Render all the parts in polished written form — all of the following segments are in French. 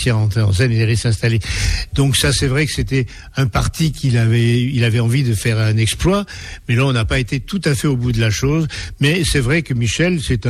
réussi à rentrer en scène et d'aller s'installer. Donc ça, c'est vrai que c'était un parti il avait envie de faire un exploit, mais là on n'a pas été tout à fait au bout de la chose. Mais c'est vrai que Michel, c'est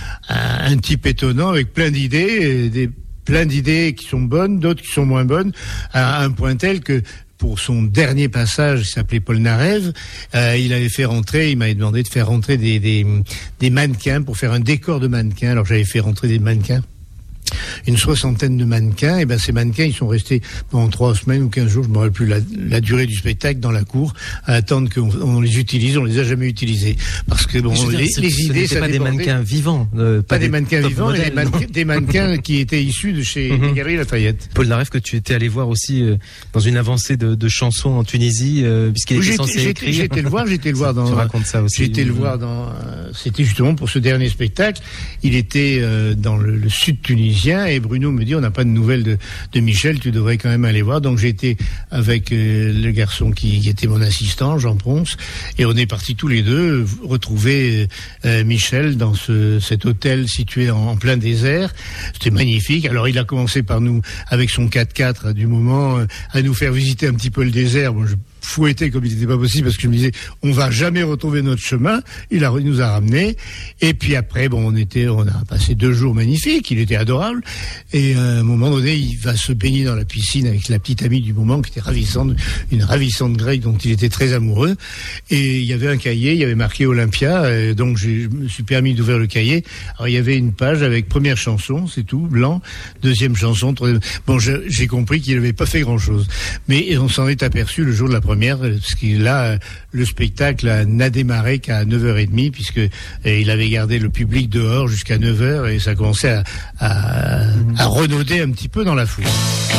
un type étonnant avec plein d'idées, plein d'idées qui sont bonnes, d'autres qui sont moins bonnes, à un point tel que pour son dernier passage, il s'appelait Paul Narev, il m'avait demandé de faire rentrer des mannequins pour faire un décor de mannequins. Alors j'avais fait rentrer des mannequins, une 60aine de mannequins, et ces mannequins, ils sont restés pendant 3 semaines ou 15 jours, je me rappelle plus la durée du spectacle, dans la cour, à attendre qu'on les utilise. On les a jamais utilisés. Parce que les idées, ça pas des mannequins vivants. Pas des mannequins vivants, mais des mannequins qui étaient issus de chez les Galeries Lafayette. Paul Narev, que tu étais allé voir aussi dans une avancée de chansons en Tunisie, puisqu'il était censé écrire. J'étais le voir dans... Tu racontes ça aussi. J'étais le voir dans... C'était justement pour ce dernier spectacle. Il était dans le sud tunisien. Et Bruno me dit, on n'a pas de nouvelles de Michel, tu devrais quand même aller voir. Donc j'ai été avec le garçon qui était mon assistant, Jean Ponce, et on est partis tous les deux retrouver Michel dans cet hôtel situé en plein désert. C'était magnifique. Alors il a commencé par nous, avec son 4x4 du moment, à nous faire visiter un petit peu le désert. Bon, je fouettais comme il n'était pas possible, parce que je me disais, on va jamais retrouver notre chemin. Il nous a ramenés. Et puis après, on a passé 2 jours magnifiques. Il était adorable. Et à un moment donné, il va se baigner dans la piscine avec la petite amie du moment qui était ravissante, une ravissante grecque dont il était très amoureux. Et il y avait un cahier, il y avait marqué Olympia. Donc je me suis permis d'ouvrir le cahier. Alors il y avait une page avec première chanson, c'est tout, blanc. Deuxième chanson, troisième. Bon, j'ai compris qu'il n'avait pas fait grand-chose. Mais on s'en est aperçu le jour de la première, parce que là, le spectacle n'a démarré qu'à 9h30, puisque il avait gardé le public dehors jusqu'à 9h, et ça commençait à renauder un petit peu dans la foule.